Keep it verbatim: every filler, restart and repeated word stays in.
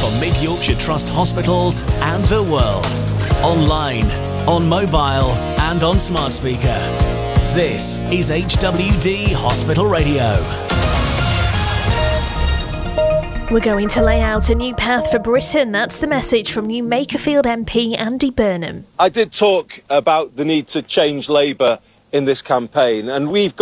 from Mid Yorkshire Trust hospitals and the world. Online, on mobile and on smart speaker. This is H W D Hospital Radio. We're going to lay out a new path for Britain. That's the message from new Makerfield M P Andy Burnham. I did talk about the need to change Labour in this campaign, and we've